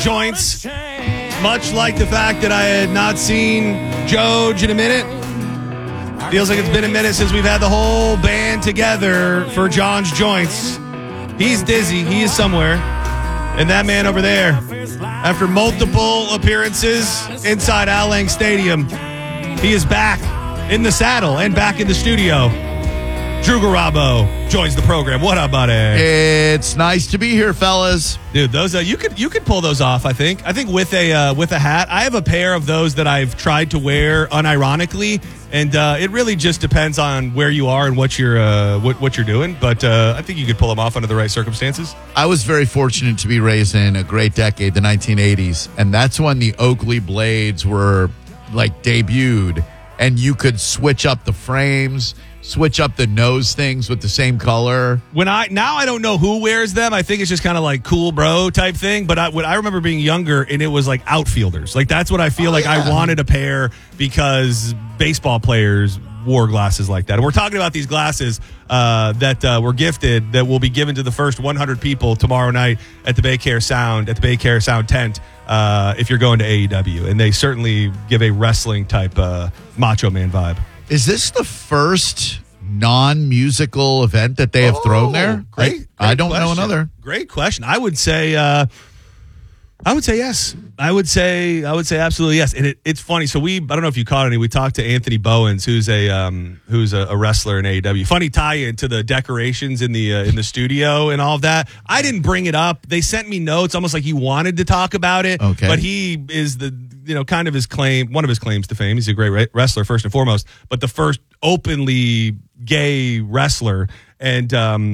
joints. Much like the fact that I had not seen Joj in a minute. Feels like it's been a minute since we've had the whole band together for John's Joints. He's dizzy. He is somewhere. And that man over there, after multiple appearances inside Al Lang Stadium, he is back in the saddle and back in the studio. Drew Garabo joins the program. What up, buddy? It's nice to be here, fellas. Dude, those you could pull those off. I think with a hat. I have a pair of those that I've tried to wear unironically, and it really just depends on where you are and what you're what you're doing. But I think you could pull them off under the right circumstances. I was very fortunate to be raised in a great decade, the 1980s, and that's when the Oakley blades were like debuted, and you could switch up the frames. Switch up the nose things with the same color. Now I don't know who wears them. I think it's just kind of like cool bro type thing. But I remember being younger and it was like outfielders. Like that's what I feel I wanted a pair because baseball players wore glasses like that. And we're talking about these glasses that were gifted that will be given to the first 100 people tomorrow night at the BayCare Sound tent if you're going to AEW. And they certainly give a wrestling type Macho Man vibe. Is this the first non-musical event that they have thrown there? Great I don't question. know another. Great question. I would say yes. I would say absolutely yes. And it's funny. So I don't know if you caught any. We talked to Anthony Bowens, who's a wrestler in AEW. Funny tie-in to the decorations in the studio and all of that. I didn't bring it up. They sent me notes, almost like he wanted to talk about it. Okay. But he is kind of one of his claims to fame. He's a great wrestler first and foremost, but the first openly gay wrestler. And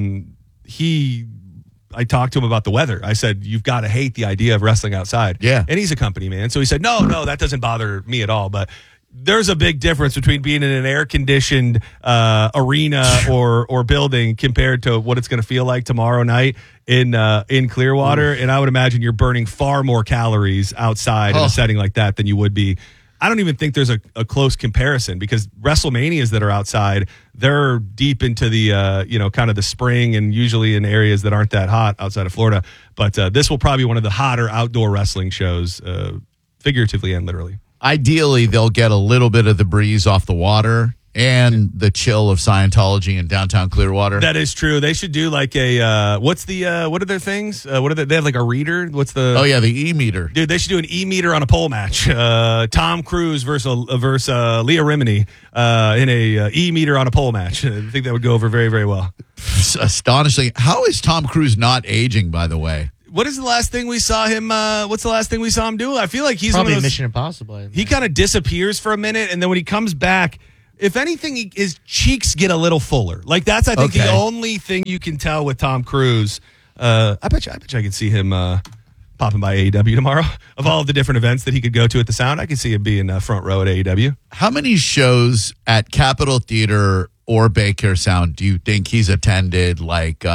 I talked to him about the weather. I said, you've got to hate the idea of wrestling outside. Yeah. And he's a company man. So he said, no, that doesn't bother me at all. But there's a big difference between being in an air-conditioned arena or building compared to what it's going to feel like tomorrow night in Clearwater. And I would imagine you're burning far more calories outside in a setting like that than you would be. I don't even think there's a close comparison because WrestleManias that are outside, they're deep into the kind of the spring and usually in areas that aren't that hot outside of Florida. But this will probably be one of the hotter outdoor wrestling shows, figuratively and literally. Ideally, they'll get a little bit of the breeze off the water and the chill of Scientology in downtown Clearwater. That is true. They should do like a what are their things? They have like a reader? The E-meter. Dude, they should do an E-meter on a pole match. Tom Cruise versus Leah Remini in a E-meter on a pole match. I think that would go over very, very well. Astonishing. How is Tom Cruise not aging, by the way? What is the last thing we saw him? What's the last thing we saw him do? I feel like he's probably one of those, Mission Impossible. He kind of disappears for a minute, and then when he comes back, if anything, his cheeks get a little fuller. Like that's, I think, the only thing you can tell with Tom Cruise. I bet you I could see him popping by AEW tomorrow. Of all of the different events that he could go to at the Sound, I could see him being front row at AEW. How many shows at Capitol Theater or BayCare Sound do you think he's attended? Like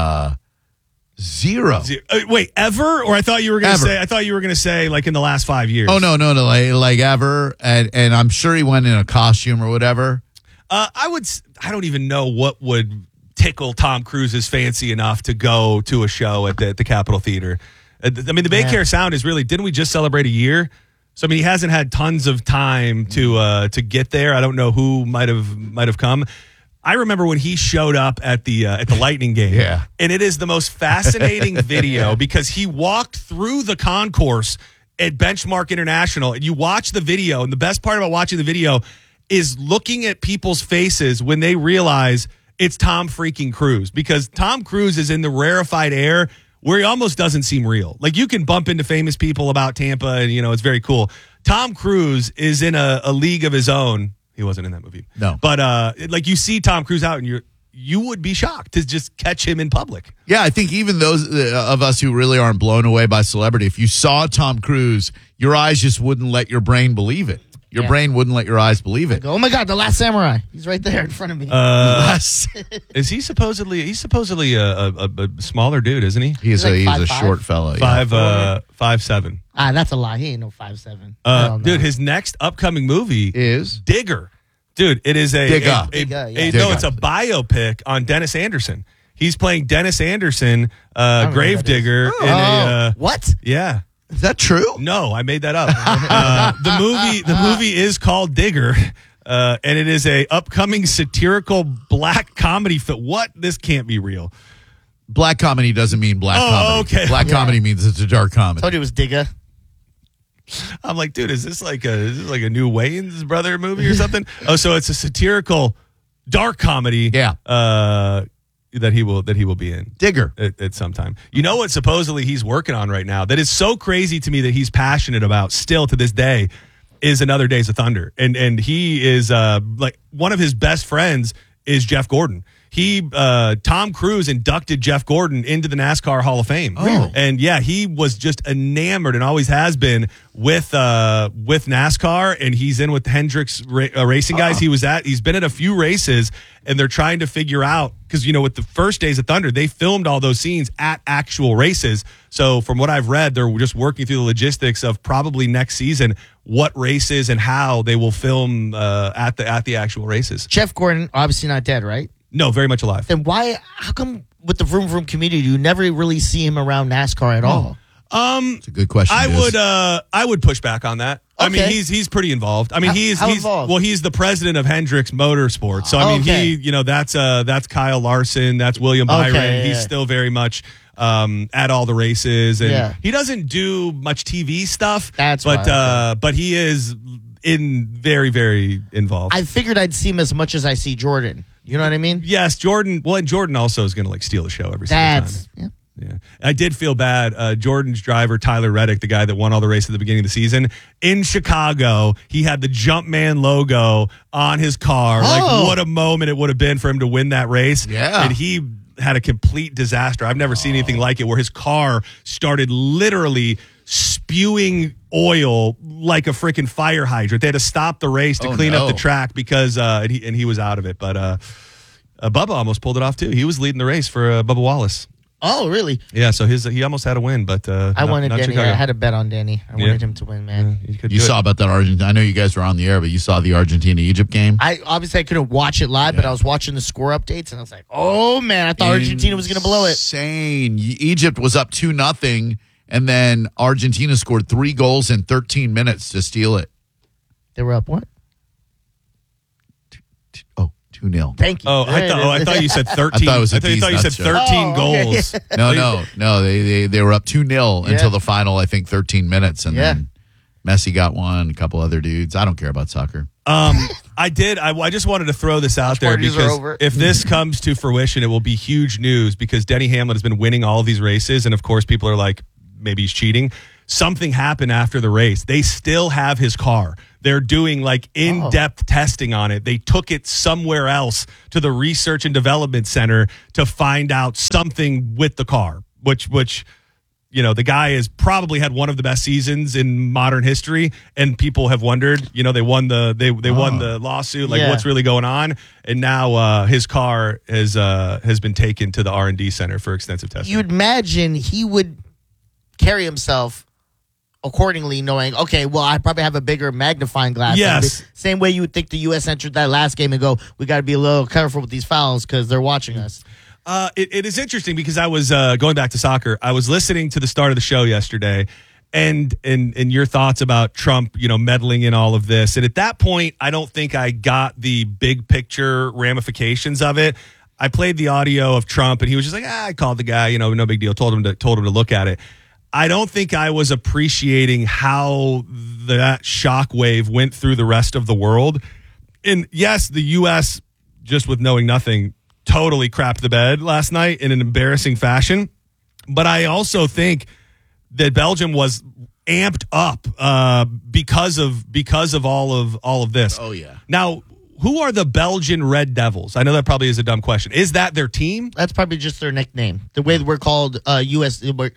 zero. Wait, ever? Or I thought you were going to say like in the last 5 years. Oh no, like ever. And I'm sure he went in a costume or whatever. I don't even know what would tickle Tom Cruise's fancy enough to go to a show at the Capitol Theater. I mean, the BayCare Sound is really, didn't we just celebrate a year? So, I mean, he hasn't had tons of time to get there. I don't know who might have come. I remember when he showed up at the Lightning game. Yeah. And it is the most fascinating video because he walked through the concourse at Benchmark International, and you watch the video, and the best part about watching the video is looking at people's faces when they realize it's Tom freaking Cruise, because Tom Cruise is in the rarefied air where he almost doesn't seem real. Like, you can bump into famous people about Tampa and, it's very cool. Tom Cruise is in a league of his own. He wasn't in that movie. No. But, you see Tom Cruise out and you would be shocked to just catch him in public. Yeah, I think even those of us who really aren't blown away by celebrity, if you saw Tom Cruise, your eyes just wouldn't let your brain believe it. Your brain wouldn't let your eyes believe it. Oh my God, The Last Samurai. He's right there in front of me. Is he supposedly a smaller dude, isn't he? He's like a 5'5"? short fella. 5'7". That's a lie. He ain't no 5'7". Dude, his next upcoming movie is Digger. Dude, it is Digger. It's a biopic on Dennis Anderson. He's playing Dennis Anderson, Gravedigger. What? Yeah. Is that true? No, I made that up. The movie is called Digger, and it is a upcoming satirical black comedy film. What? This can't be real. Black comedy doesn't mean black comedy. Okay. Black comedy means it's a dark comedy. Told you it was Digga. I'm like, dude, is this like a new Wayne's brother movie or something? Oh, so it's a satirical dark comedy. Yeah. That he will be in Digger. at some time. You know what supposedly he's working on right now that is so crazy to me that he's passionate about still to this day is Another Days of Thunder. And he is like one of his best friends is Jeff Gordon. Tom Cruise inducted Jeff Gordon into the NASCAR Hall of Fame. Oh. And yeah, he was just enamored and always has been with NASCAR, and he's in with Hendricks racing guys. He's been at a few races, and they're trying to figure out, because with the first Days of Thunder, they filmed all those scenes at actual races. So from what I've read, they're just working through the logistics of probably next season what races and how they will film at the actual races. Jeff Gordon, obviously not dead, right? No, very much alive. Then how come with the Vroom Vroom community, you never really see him around NASCAR at all? It's a good question. I would push back on that. Okay. I mean, he's pretty involved. I mean, he's involved? Well, he's the president of Hendricks Motorsports. So I mean, Okay. that's Kyle Larson, that's William Byron. Okay, He's yeah. still very much at all the races, and Yeah. he doesn't do much TV stuff. That's but why, but he is very, very involved. I figured I'd see him as much as I see Jordan. You know what I mean? Yes, Jordan. Well, and Jordan also is going to steal the show every single time. Yeah. I did feel bad. Jordan's driver, Tyler Reddick, the guy that won all the races at the beginning of the season, in Chicago, he had the Jumpman logo on his car. Like, what a moment it would have been for him to win that race. Yeah. And he had a complete disaster. I've never seen anything like it, where his car started literally spewing oil like a freaking fire hydrant. They had to stop the race to clean up the track because he was out of it. But Bubba almost pulled it off too. He was leading the race for Bubba Wallace. Oh, really? Yeah, so he almost had a win, but I wanted Danny. Chicago. I had a bet on Danny. I wanted him to win, man. You saw about that Argentina. I know you guys were on the air, but you saw the Argentina-Egypt game. I couldn't watch it live, but I was watching the score updates, and I was like, "Oh man, I thought Argentina was going to blow it." Insane. Egypt was up 2-0, and then Argentina scored 3 goals in 13 minutes to steal it. They were up what? 2-0. Thank you. I thought you said 13. I thought it was a I thought you D's said nuts joke. 13 okay. goals. No. They were up 2-0 until the final, I think, 13 minutes, and then Messi got one. A couple other dudes. I don't care about soccer. I just wanted to throw this out there parties are because over. if this comes to fruition, it will be huge news because Denny Hamlin has been winning all of these races, and of course, people are like, maybe he's cheating. Something happened after the race. They still have his car. They're doing like in-depth testing on it. They took it somewhere else to the research and development center to find out something with the car, which the guy has probably had one of the best seasons in modern history, and people have wondered, they won the lawsuit, like what's really going on, and now his car has been taken to the R&D center for extensive testing. You'd imagine he would carry himself accordingly, knowing, okay, well, I probably have a bigger magnifying glass. Yes. Same way you would think the U.S. entered that last game and go, we got to be a little careful with these fouls because they're watching us. It is interesting because I was going back to soccer. I was listening to the start of the show yesterday, and your thoughts about Trump, meddling in all of this. And at that point, I don't think I got the big picture ramifications of it. I played the audio of Trump, and he was just like, I called the guy, no big deal. Told him to look at it. I don't think I was appreciating how that shockwave went through the rest of the world. And yes, the U.S., just with knowing nothing, totally crapped the bed last night in an embarrassing fashion. But I also think that Belgium was amped up because of all of this. Oh, yeah. Now, who are the Belgian Red Devils? I know that probably is a dumb question. Is that their team? That's probably just their nickname. The way we're called we're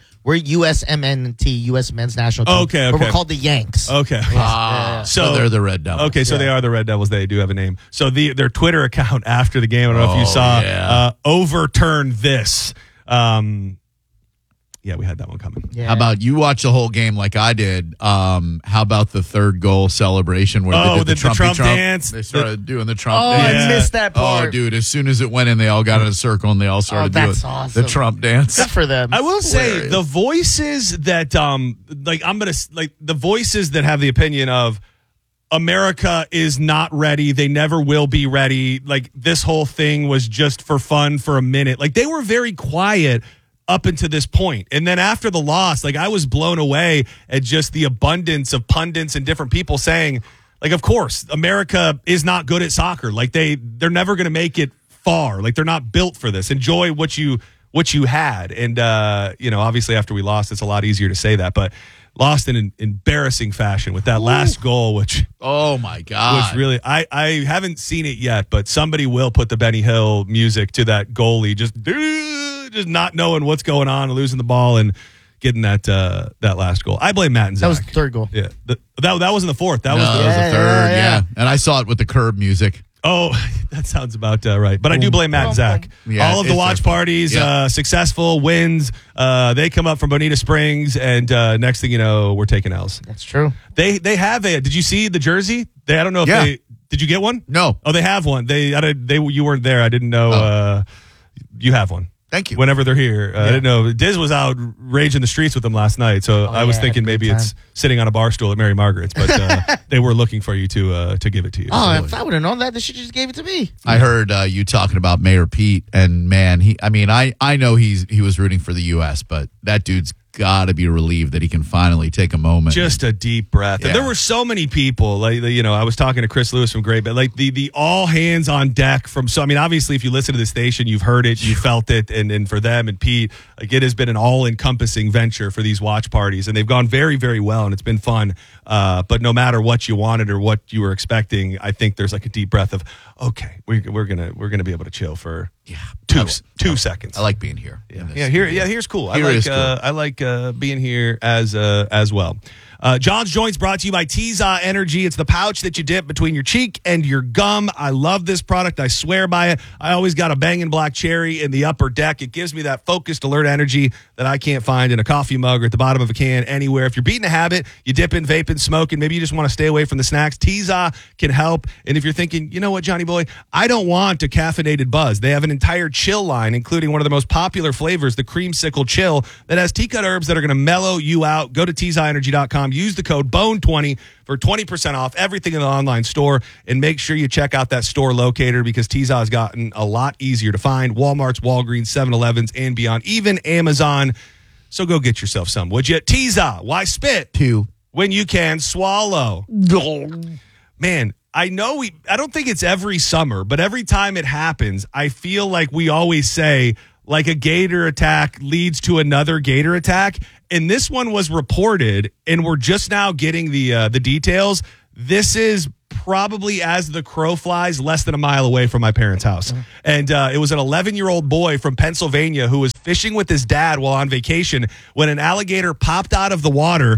USMNT, U.S. Men's National Team. Okay. But we're called the Yanks. Okay. So they're the Red Devils. Okay, so they are the Red Devils. They do have a name. So their Twitter account after the game, I don't know if you saw, overturn this. Yeah, we had that one coming. Yeah. How about you watch the whole game like I did? How about the third goal celebration where they did the Trump dance? They started doing the Trump Oh, dance. I missed that part. Oh, dude! As soon as it went in, they all got in a circle and they all started doing that's awesome. the Trump dance. Good for them. I will say Hilarious. the voices that the voices that have the opinion of America is not ready, they never will be ready, like this whole thing was just for fun for a minute. Like they were very quiet up until this point. And then after the loss, like I was blown away at just the abundance of pundits and different people saying, like, of course, America is not good at soccer. Like they're never going to make it far. Like they're not built for this. Enjoy what you had. And, obviously after we lost, it's a lot easier to say that, but lost in an embarrassing fashion with that last goal, which Oh my God! really, I haven't seen it yet, but somebody will put the Benny Hill music to that goalie, just not knowing what's going on, and losing the ball and getting that last goal. I blame Matt and Zach. That was the third goal. Yeah, that wasn't the fourth. That No, was that the was the Yeah, third. yeah, Yeah, yeah. and I saw it with the curb music. Oh, that sounds about right. But I do blame Matt and Zach. Yeah, all of the it's watch their fault. parties, Yeah. successful wins. They come up from Bonita Springs, and next thing you know, we're taking L's. That's true. They have a. Did you see the jersey? I don't know if Yeah. Did you get one? No. Oh, they have one. You weren't there. I didn't know. You have one. Thank you. Whenever they're here, I didn't know. Diz was out raging the streets with them last night, so I was yeah, thinking had a maybe good it's sitting on a bar stool at Mary Margaret's, but they were looking for you to give it to you. Oh, if I would have known that, they should just gave it to me. I heard you talking about Mayor Pete, and man, I know he was rooting for the U.S., but that dude's got to be relieved that he can finally take a moment. Just a deep breath. Yeah. And there were so many people, like, I was talking to Chris Lewis from Great, but like the all hands on deck obviously if you listen to the station, you've heard it, you felt it. And for them and Pete, like it has been an all encompassing venture for these watch parties, and they've gone very, very well, and it's been fun. But no matter what you wanted or what you were expecting, I think there's like a deep breath of, okay, we're gonna be able to chill for two seconds. I like being here. Here's cool. Here is cool. I like being here as well. John's Joints brought to you by Tiza Energy. It's the pouch that you dip between your cheek and your gum. I love this product. I swear by it. I always got a banging black cherry in the upper deck. It gives me that focused, alert energy that I can't find in a coffee mug or at the bottom of a can anywhere. If you're beating a habit, you dipping, vaping, smoking, maybe you just want to stay away from the snacks, Tiza can help. And if you're thinking, you know what, Johnny boy, I don't want a caffeinated buzz. They have an entire chill line, including one of the most popular flavors, the Creamsicle Chill, that has tea-cut herbs that are going to mellow you out. Go to TizaEnergy.com. Use the code BONE20 for 20% off everything in the online store, and make sure you check out that store locator because Tiza has gotten a lot easier to find. Walmart's, Walgreens, 7-Elevens, and beyond, even Amazon. So go get yourself some, would you? Tiza, why spit when you can swallow? Man, I know I don't think it's every summer, but every time it happens, I feel like we always say, like, a gator attack leads to another gator attack. And this one was reported, and we're just now getting the details. This is probably, as the crow flies, less than a mile away from my parents' house. And it was an 11-year-old boy from Pennsylvania who was fishing with his dad while on vacation when an alligator popped out of the water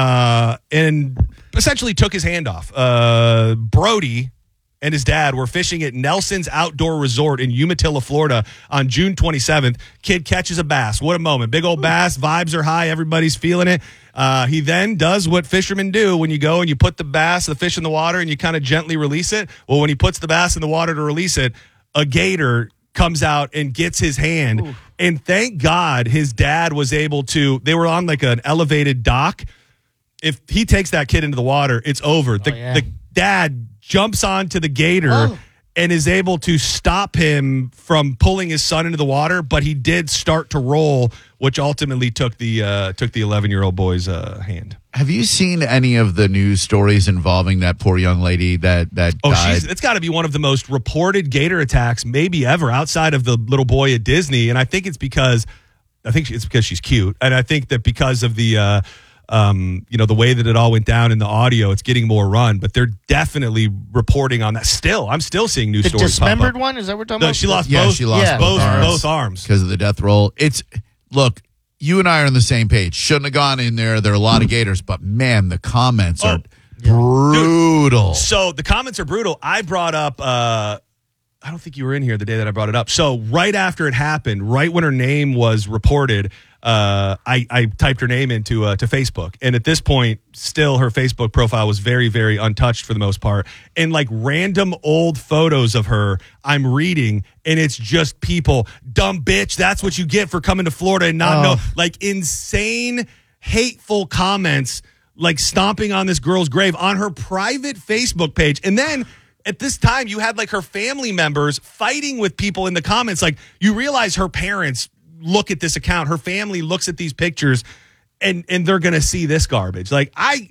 and essentially took his hand off. Brody and his dad were fishing at Nelson's Outdoor Resort in Umatilla, Florida on June 27th. Kid catches a bass. What a moment. Big old bass. Vibes are high. Everybody's feeling it. He then does what fishermen do when you go and you put the fish in the water, and you kind of gently release it. Well, when he puts the bass in the water to release it, a gator comes out and gets his hand. Ooh. And thank God his dad was able to, they were on like an elevated dock. If he takes that kid into the water, it's over. The dad jumps onto the gator and is able to stop him from pulling his son into the water, but he did start to roll, which ultimately took the 11-year-old boy's hand. Have you seen any of the news stories involving that poor young lady that died? It's got to be one of the most reported gator attacks maybe ever, outside of the little boy at Disney. And I think it's because she's cute, and I think that because of the the way that it all went down in the audio, it's getting more run, but they're definitely reporting on that. I'm still seeing news stories. The dismembered one? Is that what we're talking about? She lost both arms because of the death roll. Look, you and I are on the same page. Shouldn't have gone in there. There are a lot of gators, but man, the comments are brutal. Dude, so the comments are brutal. I brought up, I don't think you were in here the day that I brought it up. So right after it happened, right when her name was reported, I typed her name into to Facebook, and at this point, still her Facebook profile was very, very untouched for the most part, and like random old photos of her I'm reading, and it's just people, dumb bitch, that's what you get for coming to Florida and not know, like insane, hateful comments, like stomping on this girl's grave on her private Facebook page, and then. At this time, you had like her family members fighting with people in the comments. Like you realize her parents look at this account, her family looks at these pictures, and they're gonna see this garbage. Like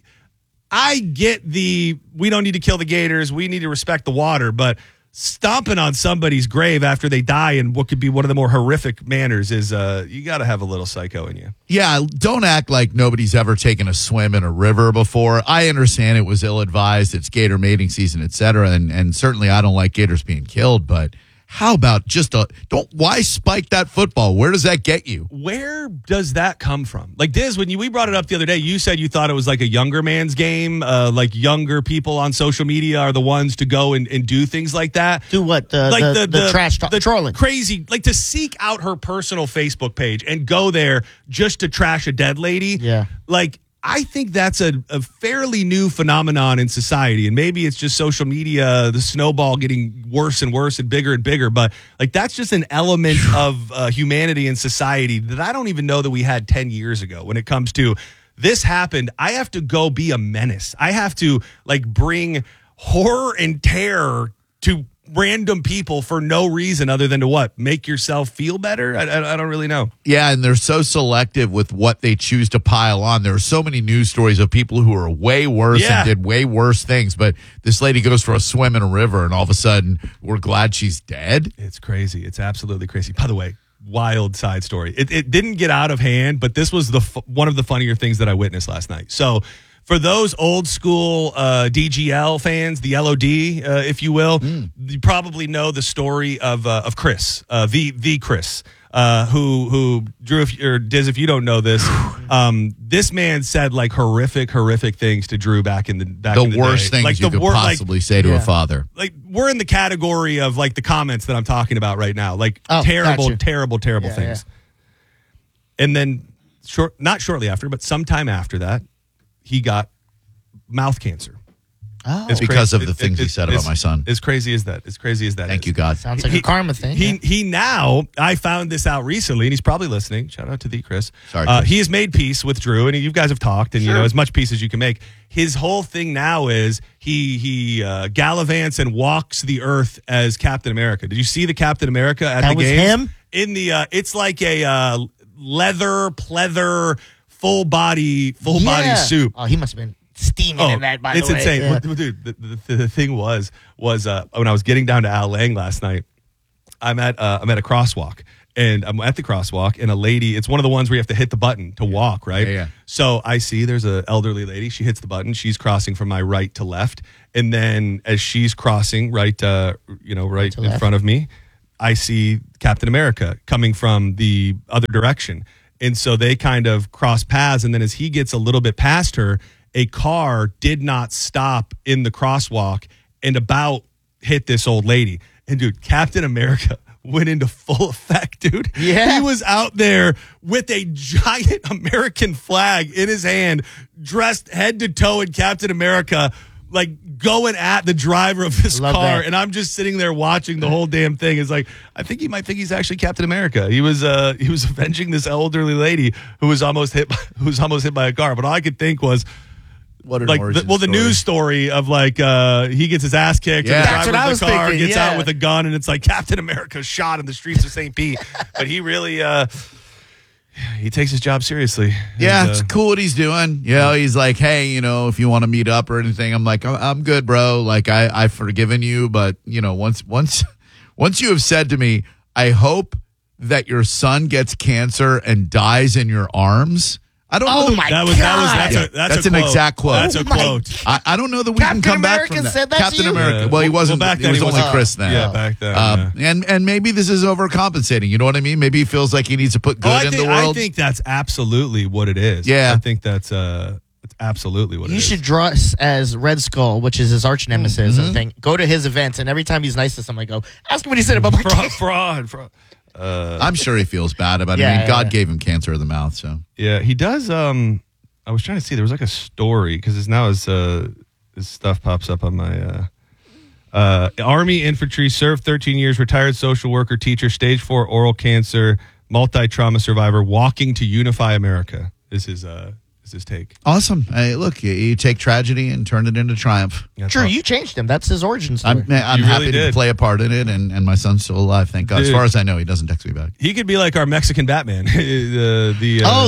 I get we don't need to kill the gators, we need to respect the water, but stomping on somebody's grave after they die in what could be one of the more horrific manners is you got to have a little psycho in you. Yeah, don't act like nobody's ever taken a swim in a river before. I understand it was ill-advised. It's gator mating season, et cetera, and certainly I don't like gators being killed, but how about why spike that football? Where does that get you? Where does that come from? Like, Diz, when we brought it up the other day, you said you thought it was like a younger man's game, like younger people on social media are the ones to go and do things like that. Do what? The trash talk, trolling. Crazy, like to seek out her personal Facebook page and go there just to trash a dead lady. Yeah. Like, I think that's a fairly new phenomenon in society, and maybe it's just social media, the snowball getting worse and worse and bigger, but like that's just an element of humanity and society that I don't even know that we had 10 years ago when it comes to this happened. I have to go be a menace. I have to like bring horror and terror to random people for no reason other than to what? Make yourself feel better? I don't really know. Yeah, and they're so selective with what they choose to pile on. There are so many news stories of people who are way worse and did way worse things, but this lady goes for a swim in a river and all of a sudden we're glad she's dead. It's crazy. It's absolutely crazy. By the way, wild side story. It didn't get out of hand, but this was one of the funnier things that I witnessed last night. So for those old school DGL fans, the LOD, if you will, you probably know the story of Chris, the Chris, who Drew, or Diz, if you don't know this, this man said like horrific things to Drew back in the worst day. things like you could possibly say to a father. Like we're in the category of like the comments that I'm talking about right now, like terrible things. Yeah. And then not shortly after, but sometime after that, he got mouth cancer. Oh, it's because of the things he said about my son. As crazy as that. Thank you, God. Sounds like a karma thing. He now, I found this out recently, and he's probably listening. Shout out to thee, Chris. Sorry, Chris. He has made peace with Drew, and you guys have talked, and you know as much peace as you can make. His whole thing now is he gallivants and walks the earth as Captain America. Did you see the Captain America at the games? That was him? In the it's like a leather pleather full body suit. Oh, he must have been steaming in that, by the way. It's insane. Yeah. Dude, the thing was when I was getting down to Al Lang last night, I'm at a crosswalk, and I'm at the crosswalk, and a lady, it's one of the ones where you have to hit the button to walk, right? Yeah. So I see there's an elderly lady. She hits the button. She's crossing from my right to left. And then as she's crossing right in front of me, I see Captain America coming from the other direction. And so they kind of cross paths. And then as he gets a little bit past her, a car did not stop in the crosswalk and about hit this old lady. And dude, Captain America went into full effect, dude. Yeah. He was out there with a giant American flag in his hand, dressed head to toe in Captain America, like going at the driver of this car. That. And I'm just sitting there watching the whole damn thing. It's like, I think he might think he's actually Captain America. He was avenging this elderly lady who was almost hit by a car. But all I could think was, what an like origin the story. news story of like he gets his ass kicked, and the driver of the car gets out with a gun, and it's like Captain America shot in the streets of St. Pete. But he really he takes his job seriously. Yeah, it's cool what he's doing. You know, he's like, hey, if you want to meet up or anything, I'm like, I'm good, bro. Like I've forgiven you, but once you have said to me, I hope that your son gets cancer and dies in your arms. I don't know. That's an exact quote. That's a quote. I don't know that we can come back from that. Said that Captain to you? America. Yeah. Well, he wasn't. Back then, he was only Chris then. Yeah, back then. And maybe this is overcompensating. You know what I mean? Maybe he feels like he needs to put good in the world. I think that's absolutely what it is. Yeah. I think that's absolutely what it is. You should dress as Red Skull, which is his arch nemesis. And go to his events, and every time he's nice to somebody, go ask him what he said about my kid. fraud. I'm sure he feels bad about it. I Yeah, mean, God yeah. gave him cancer of the mouth, so. Yeah, he does. I was trying to see. There was like a story because his stuff pops up on my Army infantry, served 13 years, retired social worker, teacher, stage 4 oral cancer, multi-trauma survivor, walking to unify America is his take. Awesome. Hey, look, you take tragedy and turn it into triumph. That's True, all- you changed him. That's his origin story. I'm You happy really to did. play a part in it, and my son's still alive, thank God. As Dude. far as I know, he doesn't text me back. He could be like our Mexican Batman. the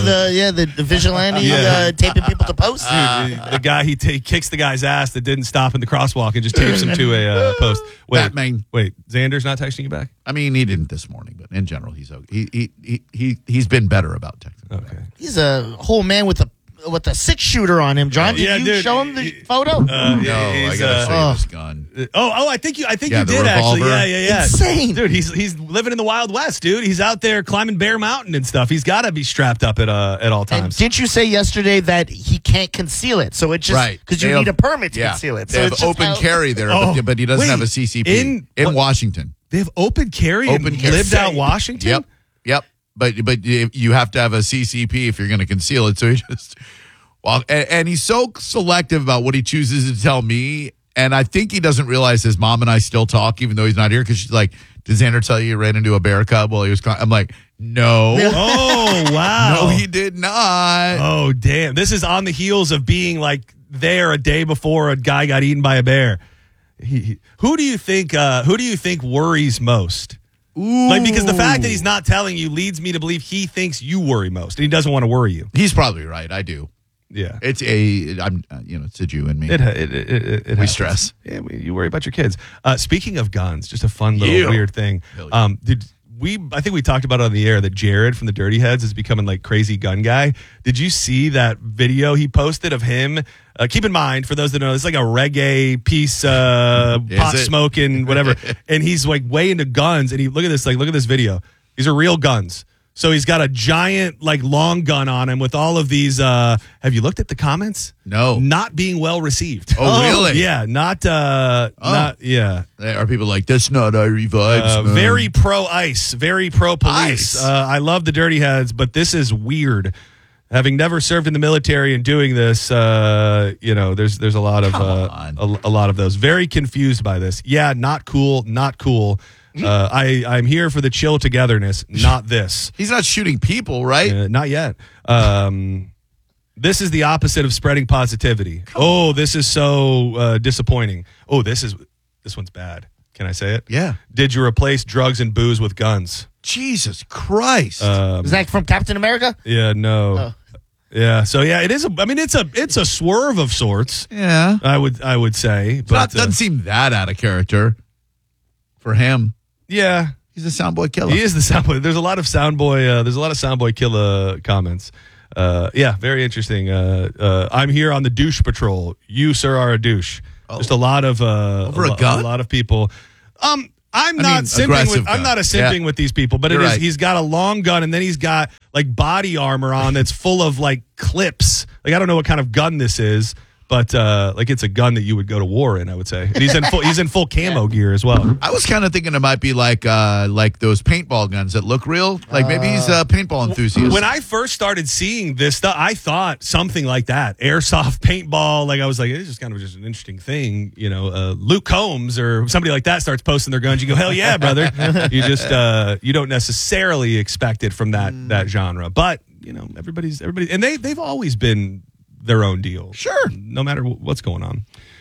the vigilante taping people to post. the guy he kicks the guy's ass that didn't stop in the crosswalk and just tapes him to a post. Batman. Wait, Xander's not texting you back? I mean, he didn't this morning, but in general, he's okay. He's been better about texting. Okay. He's a whole man with a 6-shooter on him. John, did Yeah, you dude. show him the photo? No, I gotta show you this gun. I think you Yeah, did the actually. revolver. Yeah. Insane. Dude, he's living in the Wild West, dude. He's out there climbing Bear Mountain and stuff. He's got to be strapped up at all And times. didn't you say yesterday that he can't conceal it? So it just Right. because you They need have- a permit to Yeah. conceal it. They So have it's just open how- carry there, Oh, but he doesn't wait, have a CCP. in In what- Washington. They have open carry Open and carry. lived out Insane. Washington? Yep. But you have to have a CCP if you're going to conceal it. So he just, well, and he's so selective about what he chooses to tell me. And I think he doesn't realize his mom and I still talk, even though he's not here. Because she's like, "Did Xander tell you ran into a bear cub while he was?" I'm like, "No, Oh, wow. no, he did not." Oh, damn. This is on the heels of being like there a day before a guy got eaten by a bear. Who do you think worries most? Like, because the fact that he's not telling you leads me to believe he thinks you worry most and he doesn't want to worry you. He's probably right. I do. Yeah. It's it's a Jew in me. It happens. stress. Yeah, you worry about your kids. Speaking of guns, just a fun little Yeah. weird thing. Hell yeah. I think we talked about it on the air that Jared from the Dirty Heads is becoming like crazy gun guy. Did you see that video he posted of him? Keep in mind, for those that know, it's like a reggae piece, pot it? smoking, whatever. And he's like way into guns. And look at this video. These are real guns. So he's got a giant, like, long gun on him with all of these. Have you looked at the comments? No. Not being well received. Oh, really? Yeah. Not, yeah. Are people like, that's not Irie vibes, man. Very pro ICE, very pro police. ICE. I love the Dirty Heads, but this is weird. Having never served in the military and doing this, there's a lot of a lot of those. Very confused by this. Yeah, not cool, not cool. I'm here for the chill togetherness, not this. He's not shooting people, right? Not yet. This is the opposite of spreading positivity. This is so disappointing. This one's bad. Can I say it? Yeah. Did you replace drugs and booze with guns? Jesus Christ. Is that from Captain America? Yeah, no. Yeah, so yeah, it is. It's a swerve of sorts. yeah. I would say, but Doesn't seem that out of character for him. yeah, He's a soundboy killer. he is the soundboy. There's a lot of soundboy killer comments. Yeah, very interesting. I'm here on the douche patrol. You, sir, are a douche. Just a lot of Over a gun? a lot of people. I'm not mean, simping aggressive with. I'm gun. not a simping Yeah. with these people, but You're right. he's got a long gun and then he's got like body armor on that's full of like clips. Like I don't know what kind of gun this is, but like it's a gun that you would go to war in. I would say. And he's in full camo gear as well. I was kind of thinking it might be like those paintball guns that look real. Like maybe he's a paintball enthusiast. When I first started seeing this stuff, I thought something like that, airsoft paintball. Like I was like, it's just kind of just an interesting thing, Luke Combs or somebody like that starts posting their guns. You go, hell yeah, brother. You just you don't necessarily expect it from that genre, but everybody, and they've always been their own deal. Sure. No matter what's going on.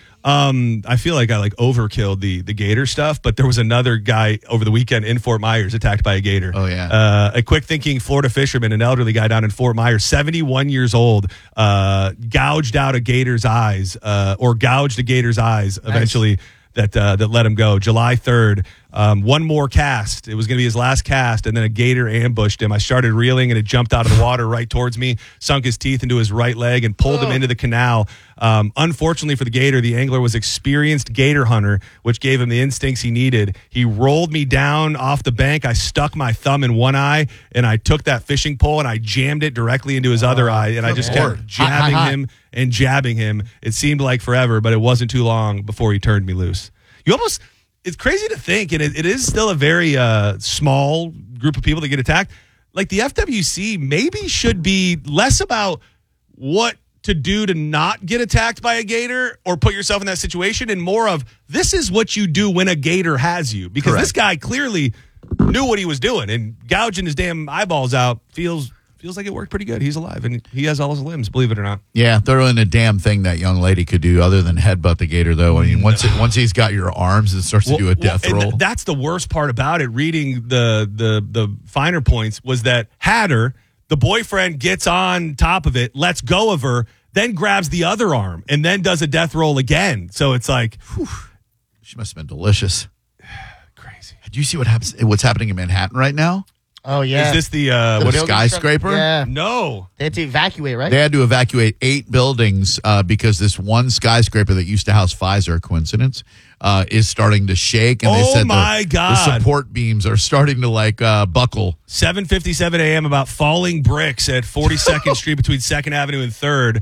I feel like I overkilled the gator stuff, but there was another guy over the weekend in Fort Myers attacked by a gator. Oh, yeah. A quick thinking Florida fisherman, an elderly guy down in Fort Myers, 71 years old, gouged out a gator's eyes, or gouged a gator's eyes eventually. That let him go. July 3rd, one more cast. It was going to be his last cast, and then a gator ambushed him. I started reeling, and it jumped out of the water right towards me, sunk his teeth into his right leg, and pulled him into the canal. Unfortunately for the gator, the angler was experienced gator hunter, which gave him the instincts he needed. He rolled me down off the bank. I stuck my thumb in one eye, and I took that fishing pole, and I jammed it directly into his other eye, and I just kept jabbing him and jabbing him. It seemed like forever, but it wasn't too long before he turned me loose. it's crazy to think, and it is still a very small group of people that get attacked. Like the FWC maybe should be less about what to do to not get attacked by a gator or put yourself in that situation, and more of this is what you do when a gator has you. Because this guy clearly knew what he was doing, and gouging his damn eyeballs out feels like it worked pretty good. He's alive, and he has all his limbs, believe it or not. Yeah, there wasn't a damn thing that young lady could do other than headbutt the gator, though. I mean, once he's got your arms, it starts to do a death roll. That's the worst part about it. Reading the finer points was that Hatter, the boyfriend, gets on top of it, lets go of her, then grabs the other arm, and then does a death roll again. So it's like, whew. She must have been delicious. Crazy. Do you see what's happening in Manhattan right now? Oh, yeah. Is this the skyscraper? Yeah. No. They had to evacuate, right? They had to evacuate 8 buildings because this one skyscraper that used to house Pfizer, coincidence, is starting to shake. And they said the support beams are starting to buckle. 7:57 a.m. about falling bricks at 42nd Street between 2nd Avenue and 3rd.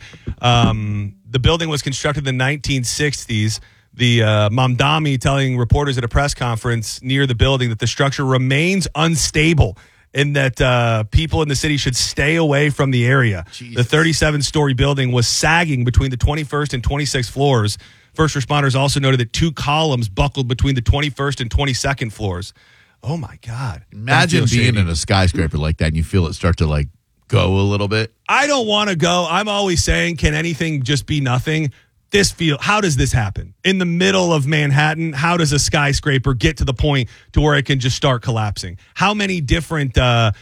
The building was constructed in the 1960s. The Mamdani telling reporters at a press conference near the building that the structure remains unstable and that people in the city should stay away from the area. Jesus. The 37-story building was sagging between the 21st and 26th floors. First responders also noted that 2 columns buckled between the 21st and 22nd floors. Oh, my God. Imagine being in a skyscraper like that and you feel it start to, go a little bit. I don't want to go. I'm always saying, can anything just be nothing? How does this happen? In the middle of Manhattan, how does a skyscraper get to the point to where it can just start collapsing? How many different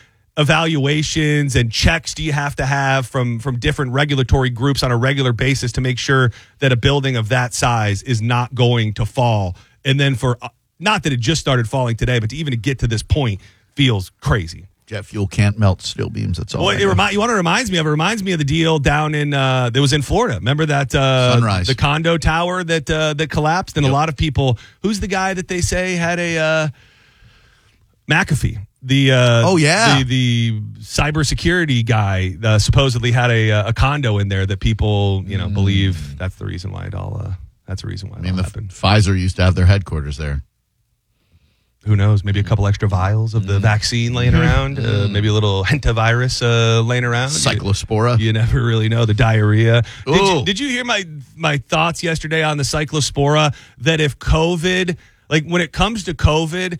evaluations and checks do you have to have from different regulatory groups on a regular basis to make sure that a building of that size is not going to fall? And then not that it just started falling today, but to even get to this point feels crazy. Jet fuel can't melt steel beams. That's all. Well, you want to reminds me of? It reminds me of the deal down in that was in Florida. Remember that Sunrise, the condo tower that collapsed, and a lot of people. Who's the guy that they say had a McAfee? The the cybersecurity guy supposedly had a condo in there that people believe that's the reason why it all. That's the reason why it all happened. Pfizer used to have their headquarters there. Who knows? Maybe a couple extra vials of the vaccine laying around. Maybe a little hentavirus laying around. Cyclospora. You never really know. The diarrhea. Did you hear my thoughts yesterday on the cyclospora? That if COVID, when it comes to COVID,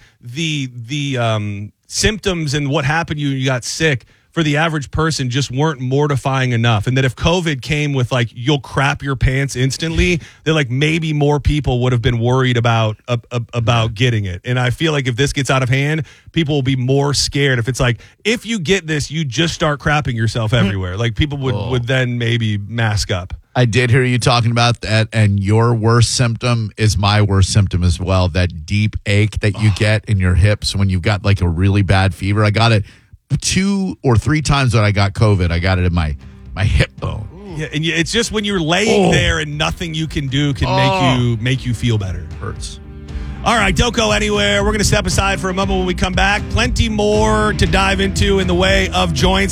the symptoms and what happened to you got sick for the average person just weren't mortifying enough. And that if COVID came with you'll crap your pants instantly, that maybe more people would have been worried about getting it. And I feel like if this gets out of hand, people will be more scared. If it's if you get this, you just start crapping yourself everywhere. People would then maybe mask up. I did hear you talking about that, and your worst symptom is my worst symptom as well. That deep ache that you get in your hips when you've got a really bad fever. I got it 2 or 3 times that I got COVID. I got it in my hip bone. Yeah, and it's just when you're laying there and nothing you can do can make you feel better. It hurts. All right, don't go anywhere. We're going to step aside for a moment when we come back. Plenty more to dive into in the way of joints.